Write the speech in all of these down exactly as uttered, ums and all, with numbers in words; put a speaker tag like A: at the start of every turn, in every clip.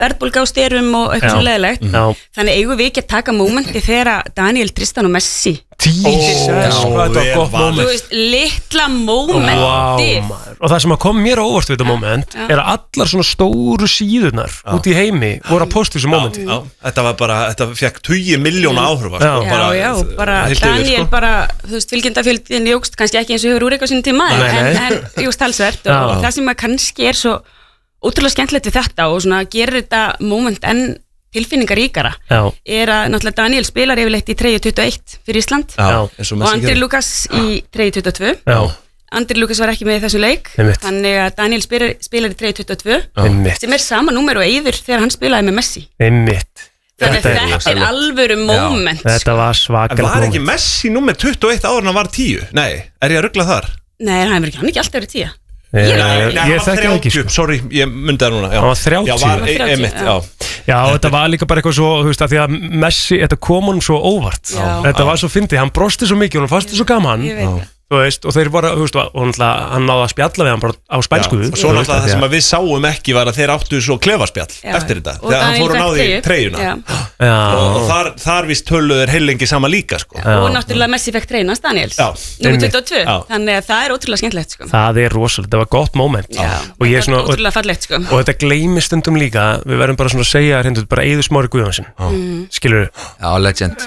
A: verðbólga á styrum og eitthvað svo leiðilegt þannig eigum við ekki að taka mómenti þegar Daniel, Tristan og Messi
B: Jesus, hvað þetta var gott moment
A: þú veist, litla mómenti
B: wow, og það sem að kom mér á óvart við þetta moment er að allar svona stóru síðurnar já. Út í heimi voru að posta þessu momenti
C: já, já. Þetta var bara, þetta fekk tugi miljóna áhrufa
A: já, já, já, bara Daniel sko. Bara, þú veist, fylgjendafjöldin jógst kannski ekki eins og hefur úr eitthvað sinni tíma en, en jógst talsvert og, og það sem að kannski er svo ótrúlega skemmtilegt við þetta og svona gerir þetta moment enn tilfinningar ríkara já. Er að náttúrulega Daniel spilar yfirleitt í treyju tuttugu og eitt fyrir Ísland já. Og Andri Lukas í treyju tuttugu og tvö já. Andri Lukas var ekki með í þessu leik Einmitt. Þannig að Daniel spilar, spilar í treyju tuttugu og tvö Einmitt. Sem er sama númer og Eiður þegar hann spilaði með Messi
B: Einmitt.
A: Þannig að þetta er, er alvöru moment
B: Þetta var svakar
C: Var ekki Messi númer tuttugu og eitt áður en hann var tíu? Nei, er ég að rugla þar?
A: Nei, hann er ekki, hann er ekki alltaf verið tíu
B: Ég,
C: ég, ég,
B: ég, ég þekki ekki sko.
C: Sorry, ég myndi það núna já.
B: Það var þrjátíu
C: Já, var einmitt, já
B: Já, þetta var líka bara eitthvað svo, þú veist, að því að Messi, þetta kom honum svo óvart já. Þetta var svo fyndið, hann brosti svo mikið og hann fannst það svo gaman Þú veist, og þeir bara, þú veist, og hann náði að spjalla við hann bara á spænsku
C: Og svo náttúrulega það sem við sáum ekki var að þeir áttu svo klefaspjall já. Eftir þetta Þegar hann fór að náði treyjuna Og þar, þar vist töluður heilengi sama líka, sko
A: já. Og náttúrulega Messi fekk treyjuna hans Daniels númer tuttugu og tvö, þannig að það er ótrúlega skemmtilegt, sko
B: Það er rosalega, þetta var gott moment
A: já. Og ég er svona, ótrúlega fallegt, sko
B: Og þetta gleymist stundum líka, við verðum bara svona að segja hérna, bara Eiður Smári Guðjónsson Skilurðu?
D: Já, legend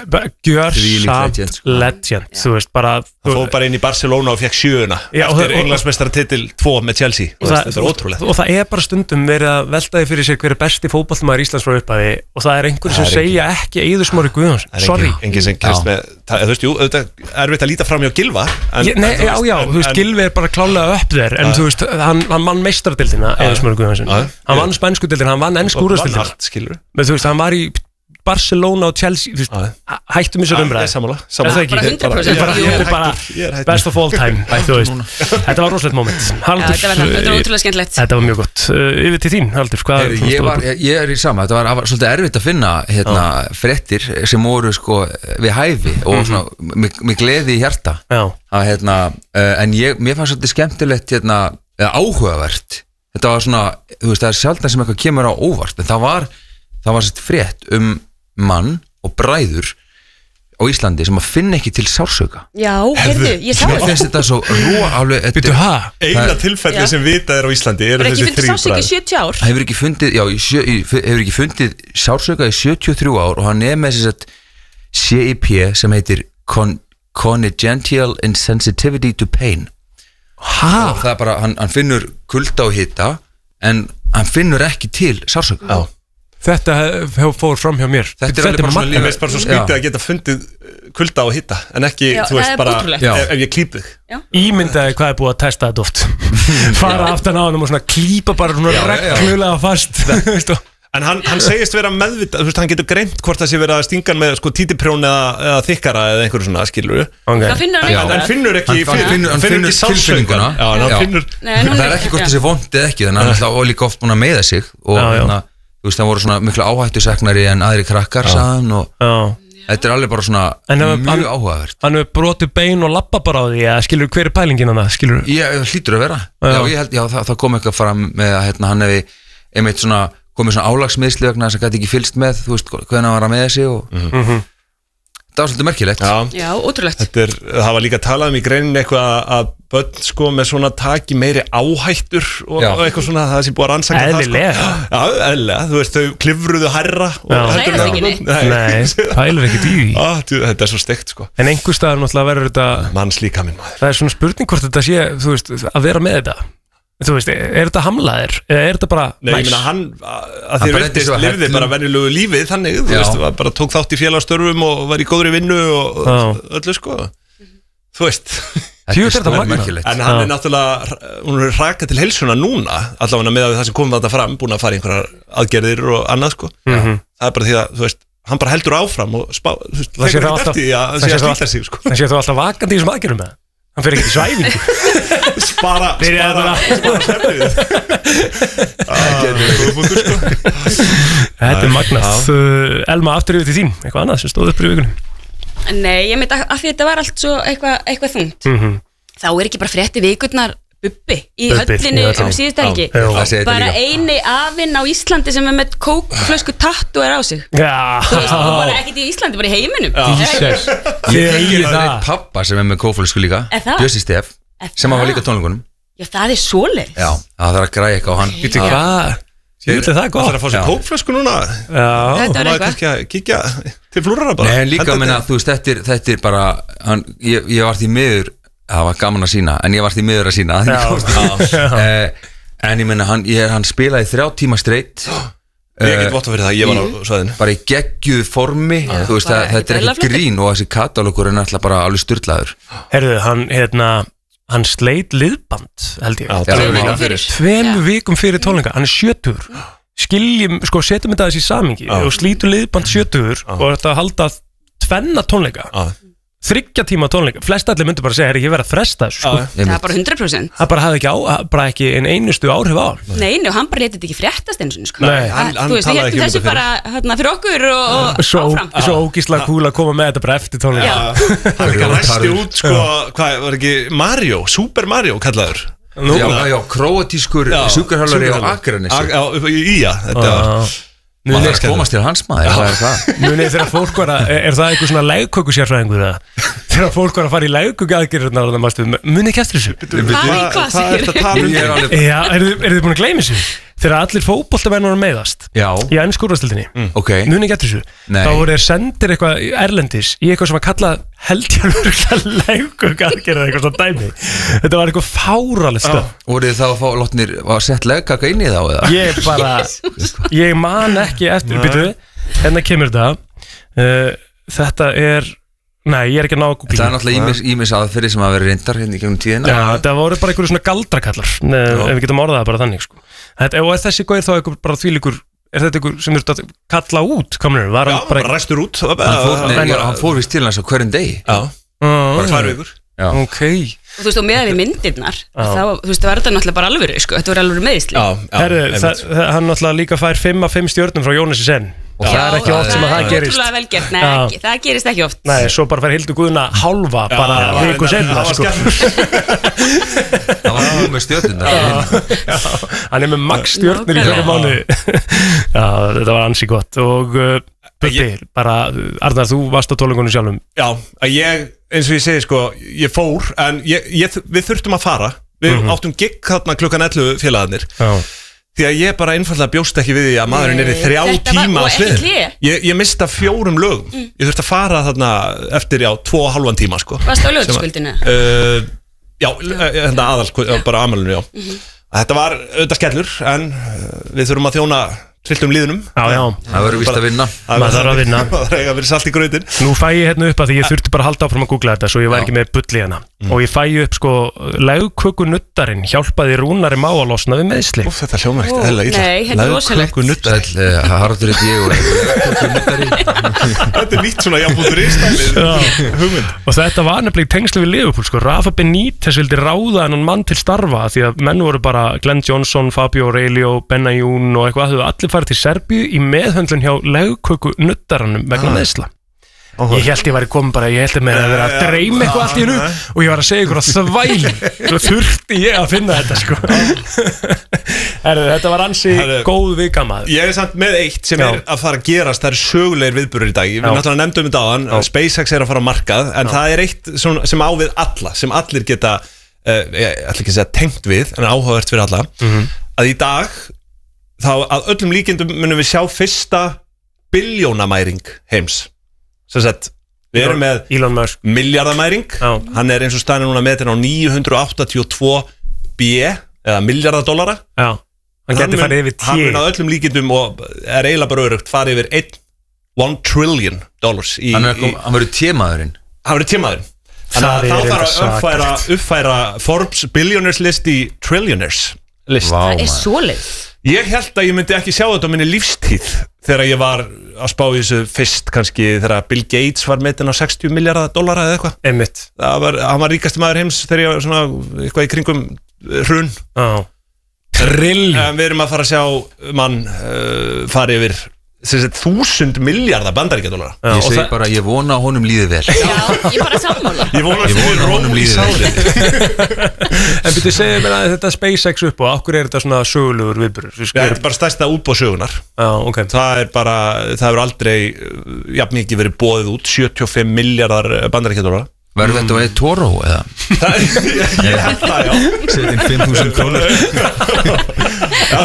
B: Gjörsamt legend, þú veist, bara
C: Það fór bara inn í Barcelona og fekk sjöuna já, eftir Englandsmeistaratitil tvö með Chelsea og það, þetta er ótrúlegt
B: og það er bara stundum verið að veltaði fyrir sér hver er besti fótballmaður Íslands frá upphafi og það er einhverju sem segja ekki Eiður Smári Guðjónsson sorry
C: enginn sem kemst með það, þú veist, jú, þetta er erfitt að líta fram hjá Gylfa
B: en, ég, nei, já, já, þú veist, Gylfi er bara klálega upp þér en þú veist, hann, hann vann meistaradeildina Eiður Smári Guðjónsson hann vann spænsku deildina, hann vann ensku úrvalsdeildina þú veist, hann var í Barcelona og Chelsea, þú veist, hættum þessu umræði.
C: Sammála,
A: sammála. Bara hundra prósent.
B: Þetta er bara best of all time, þú veist. Þetta var rosalegt moment. Haldur,
A: þetta var ótrúlega skemmtilegt.
B: Þetta var mjög gott. Yfir til þín, Haldur, hvað?
D: Ég var, ég er í sama, þetta var svolítið erfitt að finna hérna fréttir sem voru sko við hæfi og svona með gleði í hjarta. Að hérna, en ég, mér fannst svolítið skemmtilegt hérna, eða áhugavert. Þetta var svona, þú veist, það er sjaldan sem eitthvað kemur á óvart, en það var, það var svolítið frétt um mann og bræður á Íslandi sem að finna ekki til sársauka.
A: Já, heyrðu, ég sá það.
D: Mér finnst þetta svo rúa alveg.
B: Býttu, ha?
C: Eina tilfelli sem vitað er á Íslandi eru þessi þrjú bræður.
A: Hefur ekki fundið sársauka í sjötíu ár?
D: Hefur ekki fundið, já, í sjö, í, hefur ekki fundið sársauka í sjötíu og þrjú ár og hann er með þess að C I P sem heitir Con, Congenital Insensitivity to Pain.
B: Ha?
D: Það er bara, hann, hann finnur kulda og hita en hann finnur ekki til sársauka.
B: Já. Þetta fór fram hjá mér.
D: Þetta er alveg bara svona
C: lífið bara svo skrítið að geta fundið kulda og hitta en ekki, já, þú veist, bara ef, ef ég klíp þig.
B: Ímyndaði hvað er búið að testa þetta oft. Fara aftan á hann og svona klípa bara svona reglulega fast.
C: En hann, hann segist vera meðvitað, þú veist, hann getur greint hvort það sé verið að stinga með sko títiprjón eða, eða þykkara eða einhverju svona, skilur við.
B: Okay.
A: Það finnur hann ekki.
C: Hann finnur ekki,
D: hann finnur, hann finnur ekki tilfinninguna.
C: Já, hann finnur.
A: Nei,
D: það er ekki hvort það sé vond eða ekki, þannig að hann er líka oft búin að meiða sig og hérna, þú veist, það voru svona miklu áhættuseknari en aðri krakkar, sagðan og þetta er alveg bara svona mjög áhugavert.
B: Hann hefur brotið bein og lappa bara á því, eða skilur hver er pælingin hann það, skilur?
D: Já, hlýtur að vera. Já, ég held, já, það, það kom eitthvað fram með að hérna, hann hefði einmitt svona komið svona álagsmiðsli vegna þess að gæti ekki fylgst með, þú veist, hvernig hann var að með þessi og mm-hmm. það var svolítið merkilegt.
C: Já,
A: já, ótrúlegt.
C: Þetta er, það var líka talað um í greininni eitthvað að börn sko með svona taki meiri áhættur og, og eitthvað svona það sem búið að rannsaka það.
B: Eðlilega.
C: Sko. Já, eðlilega, þú veist, þau klifruðu hærra og
A: heldur það ekki neitt.
B: Nei, pælur ekkert í því.
C: Á, þetta er svo steikt sko.
B: En einhver staðar náttúrulega verður þetta
C: mannslíka minn maður.
B: Það er svona spurning hvort þetta sé, þú veist, að vera með þetta. Þú veist, er þetta hamlaðir eða er þetta bara
C: Nei, ég meina hann að þér veitist lifði bara venjulegu lífið þannig, þú veist, bara tók þátt í félagsstörfum og var í góðri vinnu og öllu sko þú veist
D: Þetta er þetta merkilegt.
C: En hann er náttúrulega, hún er rakað til heilsuna núna allavega með það sem kom þetta fram, búin að fara í einhverjar aðgerðir og annað sko það er bara því að, þú veist, hann bara heldur áfram og spá, þú veist, þegar þetta eftir að það sé að slíta sig sko
B: Það sé þú alltaf vakandi í þessum aðgerðum með hann fyrir ekkert í svæfingu
C: spara spara spara sefnið
B: Þetta er magnað. Elma, aftur yfir til þín, eitthvað annað sem stóð upp í vikunni?
A: Nei, ég myndi að því þetta var allt svo eitthvað eitthvað þungt
B: mm-hmm.
A: þá er ekki bara frétti vikurnar Bubbi í höllinni um síðustu helgi bara eini afinn á Íslandi sem er með kókflösku tattu er á sig
B: já
A: þú veist, og bara ekkert í Íslandi, bara í heiminum
D: ég hef það pappa sem er með kókflösku líka Bjössi Stef, sem var líka tónleikunum
A: já, það er svoleið
D: já, það þarf að græja eitthvað á hann
B: býtu hvað, ég veit það gott
C: það þarf að fá sér kókflösku núna
B: já,
A: þetta er
C: eitthvað kannski að kíkja til flúrara bara
D: nei, en líka menna, þú veist, þetta er, þetta er bara hann, ég, ég var því miður það var gaman að sína, en ég var því miður að sína uh, en ég menna hann, ég, hann spilaði þrjá tíma streitt
C: ég get votta fyrir það, ég var á svæðinu
D: bara í geggjuð formi þú veist, það, þetta er ekki grín og þessi katalókur er náttúrulega bara alveg sturlaður
B: herruðu, hann, hérna hann sleit liðband, held ég tveimur vikum fyrir tónleika hann er sjötugur skiljum, sko, setjum þetta þessi í samingi og slítur liðband sjötugur og þetta halda tvenna tónleika þriggja tíma tónleika, flest allir myndu bara segja er ekki verið að fresta þessu sko.
A: það er bara hundra prósent
B: það bara hafði ekki, á, bara ekki en einustu áhrif á
A: nei, nei, og hann bara leytið ekki fréttast eins og sko.
B: Nei,
C: hann, hann
A: þú veist, við hættum þessu bara hérna, fyrir okkur og, og
B: svo,
A: áfram
B: svo ógíslega cool að koma með þetta bara eftir tónleika
C: hann er ekki að ræsti út sko, hvað var ekki Mario, Super Mario kallaður
D: Nú, já, já, króatískur sjúkrahjálfari á Akranessi
C: já, í Ía þetta var
D: maður er að komast til hans maður
B: munið þegar fólk var að, er það eitthvað svona legkökusérfræðingur þegar fólk var að fara í legkökuaðgerðirnar munið ekki eftir þessu
A: hvað er það?
B: já, eru þið búin að gleyma þessu þegar allir fótboltamenn voru að meiðast
D: já.
B: í ensku úrvalsdeildinni
D: mm. okay.
B: munið ekki eftir þessu
D: Nei.
B: þá voru þeir sendir eitthvað erlendis í eitthvað sem að kalla held ég alveg legkökuaðgerð eða eitthvað svona dæmi þetta var eitthvað fáralegt stöð
D: voru þið þá að fá lótnir að setja legkaka inn í þá eða?
B: ég bara, ég man ekki eftir býtu, hérna kemur þetta uh, þetta er nei, ég er ekki að ná að googla
D: það er náttúrulega ímis aðferði sem að vera reyndar hérna í gegnum tíðina
B: já, það voru bara einhverju svona galdrakallar ef við getum orðað það bara þannig sko. þetta, og er þessi góðir þá eitthvað bara þvílíkur er þetta eitthvað sem þú ert að kalla út komnur, var
C: já,
B: hann bara
C: ræstur út
D: hann fór, nei, hann fór vist til hans á hverjum degi
C: já, bara tvær vikur
B: ok
A: og þú veist, og meðan við myndirnar þá, þú veist, það var þetta náttúrulega bara alvöru sko, þetta var alvöru meðisli
B: hann náttúrulega líka fær fimm af fimm stjörnum frá Jónasi Senn og já, það er ekki oft sem að það gerist
A: Nei, ekki, það gerist ekki oft
B: nei, svo bara fær Hildur Guðna hálfa já, bara viku senna sko.
D: það var nú með stjörnum
B: hann er með max stjörnur í hverju mánu já, þetta var ansi gott og uh, Bubbi, bara Arnar, þú varst á tónleikunum sjálfum
C: já, ég, eins og ég segi sko ég fór, en ég, ég, við þurftum að fara við mm-hmm. áttum gigg þarna klukkan ellefu félagarnir já því að ég bara einfallega bjóst ekki við því að maðurinn er í þrjá tíma á sviðinu ég, ég mista fjórum lögum mm. ég þurfti að fara þarna eftir já, tvo og halvan tíma sko
A: varst á lögskvöldinu?
C: Uh, já, þetta aðal, bara amalinu já mm-hmm. þetta var auðvitað skellur en við þurfum að þjóna trilltum líðunum
B: já, já.
D: það verður vist að vinna
B: maður þarf að vinna
C: það er að vera salt í gröðin
B: nú fæ ég hérna upp að því ég þurfti bara að halda áfram að googla þetta svo ég var ekki með bulli hérna mm. og ég fæ upp sko legkökunuttarinn hjálpaði Rúnari Má að losna við meðsli
C: Úf, þetta hljómar ekkert eðla
A: illa
C: legkökunuttarinn
D: Haraldur heiti ég
C: þetta er nýtt svona jafnbúturist
B: og þetta var nefnilega í tengslu við Liverpool sko Rafa Benítez vildi ráða hennan mann til starfa því að menn voru bara Glenn Johnson, Fabio Aurelio, Benayoun og eitthvað þau allir farið til Serbíu í meðhöndlun hjá legkökunuttaranum vegna ah. meðsla okay. ég held ég væri komin bara, ég held ég með að vera að dreyma eitthvað allt í hennu og ég var að segja ykkur að þvælum svo þurfti ég að finna þetta sko Herðu, þetta var ansi Herðu, góð vika maður
C: ég er samt með eitt sem Já. er að fara að gerast það eru sögulegir viðburðir í dag við náttúrulega nefndum þetta áðan, SpaceX er að fara að markað en Já. það er eitt sem, sem á við alla sem allir geta, uh, ég ætla ekki að segja tengt við en áhugavert fyrir alla mm-hmm. að í dag þá að öllum líkindum munum við sjá fyrsta biljónamæring heims sem sagt, við erum með miljardamæring, hann er eins og staðin núna með þetta á níu hundruð áttatíu og tvö B eða miljardadollara
B: já, hann getur farið yfir tíu
C: hann mun að öllum líkindum og er eiginlega bara örugt farið yfir einn one trillion dollars í,
D: hann verður témaðurinn
C: hann verður témaðurinn þannig að þá þarf að uppfæra, uppfæra Forbes Billionaires list í Trillionaires list
A: Vá, það er svoleið
C: ég held að ég myndi ekki sjá þetta á minni lífstíð þegar ég var að spá í þessu fyrst kannski þegar Bill Gates var metin á sextíu miljardar dollara eða eitthvað
B: einmitt
C: var, hann var ríkasti maður heims þegar ég var svona eitthvað í kringum hrun
B: oh. Trill
C: en við erum að fara að sjá mann uh, fara yfir þúsund milljarða bandaríkjadólara.
D: Ég segi bara, ég vona að honum líði vel.
A: Já, ég bara sammála.
C: Ég vona að honum líði vel.
B: En byrju, segja mér að þetta SpaceX upp og okkur er þetta svona sögulegur viðburður?
C: Það er bara stærsta útboð sögunar.
B: Já, ok. Það
C: er bara, það hefur aldrei jafn mikið verið boðið út, sjötíu og fimm milljarðar bandaríkjadólara.
D: Verður þetta veið Toro eða?
C: Ég held það, já.
D: Setinn fimm þúsund krónur.
C: Já,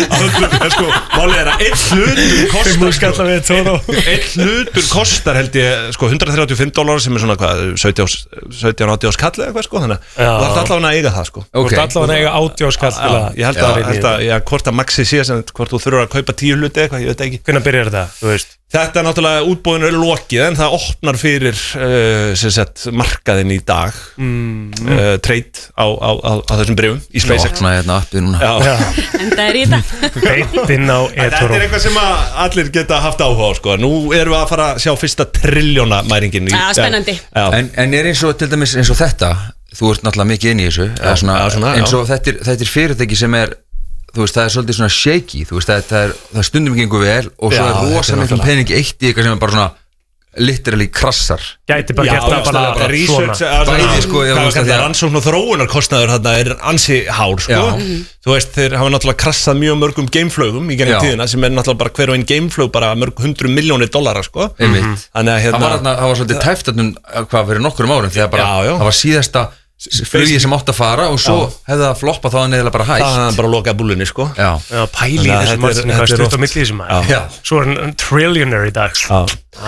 C: sko, málið er að einn hlutur kostar Einn hlutur kostar held ég, sko, hundrað þrjátíu og fimm dólarar sem er svona, hvað, sautján átján skall eða eitthvað, sko, þannig að þú ætti allavega að eiga það, sko.
B: Þú ætti allavega að eiga átján skall.
C: Ég held að, já, hvort að maxi sé sem, hvort þú þurfur að kaupa tíu hluti eitthvað, ég veit ekki.
B: Hvernig byrjar þetta, þú veist?
C: Þetta er náttúrulega, útboðinu er lokið en það opnar fyrir uh, sem sagt, markaðin í dag mm. uh, trade á, á, á, á þessum bréfum í SpaceX.
D: Opna hérna appið núna.
C: Já.
A: En það er í þetta.
B: Beintinn á eToro.
C: Þetta er eitthvað sem allir geta haft áhuga á, sko. Nú erum við að fara að sjá fyrsta triljóna mæringin.
A: Já, spennandi.
C: Já.
D: En, en er eins og, til dæmis eins og þetta, þú ert náttúrulega mikið inn í þessu,
C: já,
D: svona,
C: já, svona,
D: eins og þetta er, þetta er fyrirtæki sem er, þú veist, það er svolítið svona shaky, þú veist, það er, það er stundum gengur vel og svo
C: já,
D: er rosa miklu pening eitt í eitthvað sem er bara svona literally krassar.
B: Gæti bara gert það bara, bara
C: research,
B: svona.
C: Bæði, sko, rannsókn og þróunarkostnaður þarna er ansi hár, sko. Mm. Þú veist, þeir hafa náttúrulega krassað mjög mörgum gameflögum í gennum tíðina sem er náttúrulega bara hver og einn gameflög bara mörg hundru miljónir dollara, sko.
D: Einmitt.
C: Þannig að hérna...
D: Það var, það var svolítið tæft að hvað fyrir nokkurum árum þegar bara,
C: já, já.
D: Það var síðasta flugið sem átt að fara og svo hefði það floppa þá að neðilega bara hægt.
C: Það er bara að loka búlunni, sko.
D: Já,
B: já pæli í þessum margin eitthvað stutt á milli þessum maður. Svo er hann trillionaire í dag.
C: Já,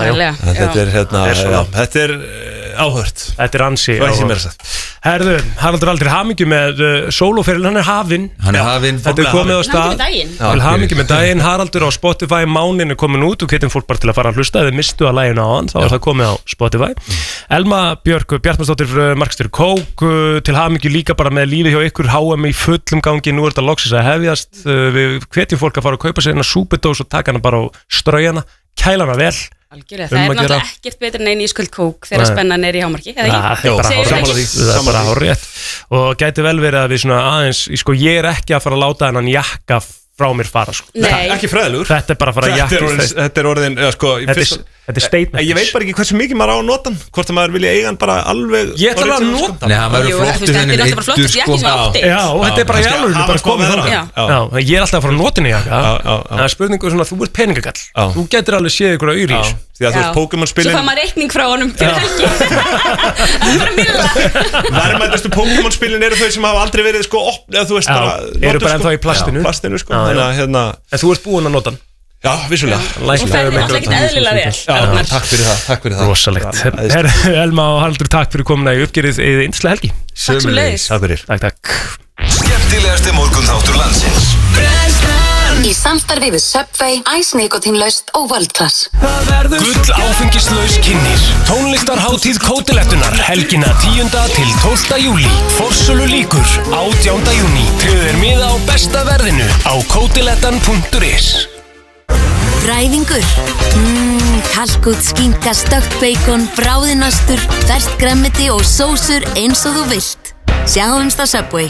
C: þetta er hérna, þetta er áhört.
B: Þetta er ansi áhört. Herðu, Haraldur Aldri, hamingju með sólóferil, hann er hafinn.
D: Hann er hafinn.
B: Þetta er komið á stað. Hamingju með daginn, Haraldur á Spotify, mánin er komin út og getum fólk bara til að fara að hlusta. Ef þið mistu að lægina á hann, þá er það komið á Spotify. Elma Björk Bjartmarsdóttir, markstjóri Kók, til hamingju líka bara með lífið hjá ykkur, H M í fullum gangi, nú er þetta loksins að hefjast. Við hvetjum fólk að fara að kaupa sér hérna súpudós og taka hana bara á straujana, kæla hana vel.
A: Algjörlega, það er náttúrulega ekkert betur en einn ísköld kók þegar spennan er í hámarki, eða ekki?
B: Það er bara hárrétt og gæti vel verið að við svona aðeins, sko ég er ekki að fara að láta hennan jakka frá mér fara, sko.
A: Nei.
C: Ekki fræðilegur.
B: Þetta er bara að fara að jakka.
C: Þetta er orðin, já sko,
B: þetta er statement.
C: Ég veit bara ekki hversu mikið maður á að nota hann, hvort að maður vilja eiga hann bara alveg.
B: Ég ætla að nota hann.
D: Nei, hann verður flottur þennin eittur, sko.
B: Já, þetta er bara í alveg, bara komið þannig. Já, ég er alltaf að fara að nota henni jakka. Það er spurningu svona, þú ert peningagall. Þú getur alveg séð ykkur á yfir í þessu.
C: Því að þú veist, Pokémon-spilin...
A: Svo fá maður reikning frá honum fyrir helgi. Það er bara milla.
C: Verðmætustu Pokémon-spilin eru þau sem hafa aldrei verið, sko, opn, eða þú veist, bara...
B: Eru bara ennþá í plastinu.
C: Plastinu, sko. Þannig að, hérna...
B: En þú ert búinn að nota hann.
C: Já, vissulega.
A: Og það er alltaf ekkert eðlilega vel.
C: Já, takk fyrir það, takk fyrir það.
B: Rosalegt. Elma og Haraldur, takk fyrir komuna í uppgerið í yndislega helgi.
A: Takk sem leiðis.
C: Takk fyrir.
B: Takk, takk.
E: Skemmtilegasti morgunþáttur landsins.
F: Í samstarfi við Subway, Ice Nikotínlaust og World Class.
E: Gull áfengislaus kynnir. Tónlistarhátíð Kótilettunar helgina tíunda til tólfta júlí. Forsölu lýkur átjánda júní. Tryggðu miða á besta verðinu á kótilettan punktur is.
G: Bræðingur. Mmm, kalkút, skinka, stökkt bacon, bráðinastur, ferskt gremmiti og sósur eins og þú vilt. Sjáumst á Subway.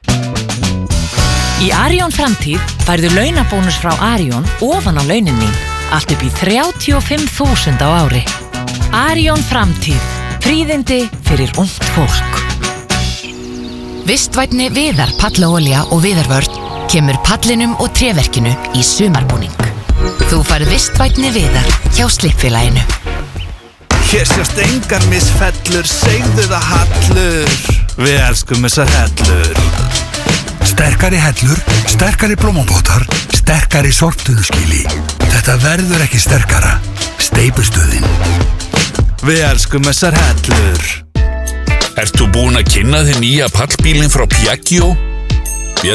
H: Í Arion framtíð færðu launabónus frá Arion ofan á launin mín, allt upp í þrjátíu og fimm þúsund á ári. Arion framtíð, fríðindi fyrir ungt fólk. Vistvænni Viðar pallaolía og viðarvörn kemur pallinum og tréverkinu í sumarbúning. Þú færð vistvænni Viðar hjá Slippfélaginu.
I: Hér sjást engar misfellur, segðu það hallur. Við elskum þessar hellur.
J: Sterkari hellur, sterkari blómabótar, sterkari sortuðuskíli. Þetta verður ekki sterkara. Steypustöðin.
I: Við elskum þessar hellur.
E: Ertu búin að kynna þig nýja pallbílinn frá Piaggio?